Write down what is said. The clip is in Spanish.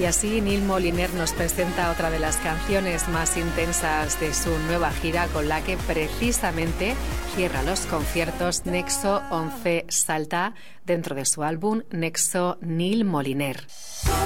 Y así Neil Moliner nos presenta otra de las canciones más intensas de su nueva gira, con la que precisamente cierra los conciertos Nexo 11 Salta dentro de su álbum Nexo Neil Moliner.